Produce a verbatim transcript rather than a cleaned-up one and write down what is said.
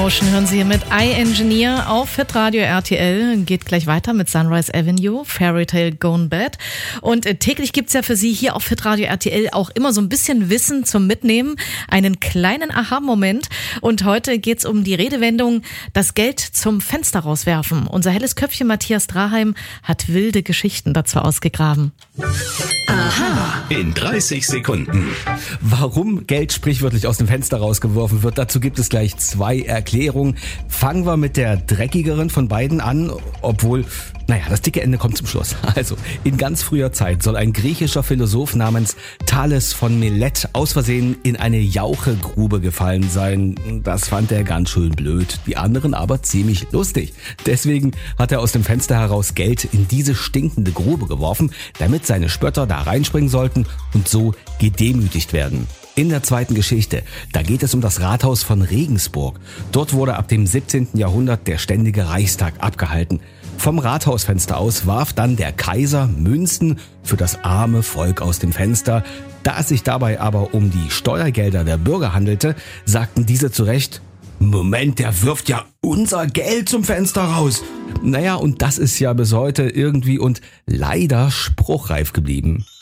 Ocean hören Sie hier mit I-Engineer auf Hitradio R T L. Geht gleich weiter mit Sunrise Avenue, Fairy Tale Gone Bad. Und äh, täglich gibt's ja für Sie hier auf Hitradio R T L auch immer so ein bisschen Wissen zum Mitnehmen. Einen kleinen Aha-Moment. Und heute geht's um die Redewendung, das Geld zum Fenster rauswerfen. Unser helles Köpfchen Matthias Draheim hat wilde Geschichten dazu ausgegraben. Aha. In dreißig Sekunden. Warum Geld sprichwörtlich aus dem Fenster rausgeworfen wird, dazu gibt es gleich zwei Erklärungen. Fangen wir mit der dreckigeren von beiden an, obwohl, naja, das dicke Ende kommt zum Schluss. Also, in ganz früher Zeit soll ein griechischer Philosoph namens Thales von Milet aus Versehen in eine Jauchegrube gefallen sein. Das fand er ganz schön blöd, die anderen aber ziemlich lustig. Deswegen hat er aus dem Fenster heraus Geld in diese stinkende Grube geworfen, damit seine Spötter da reinspringen sollten und so gedemütigt werden. In der zweiten Geschichte, da geht es um das Rathaus von Regensburg. Dort wurde ab dem siebzehnten Jahrhundert der ständige Reichstag abgehalten. Vom Rathausfenster aus warf dann der Kaiser Münzen für das arme Volk aus dem Fenster. Da es sich dabei aber um die Steuergelder der Bürger handelte, sagten diese zu Recht: Moment, der wirft ja unser Geld zum Fenster raus. Naja, und das ist ja bis heute irgendwie und leider spruchreif geblieben.